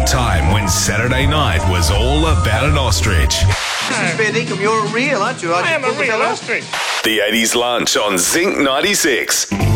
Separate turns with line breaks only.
time when Saturday night was all about an ostrich.
This is fair dinkum. You're real, aren't you?
I am a real ostrich.
The 80s lunch on Zinc 96.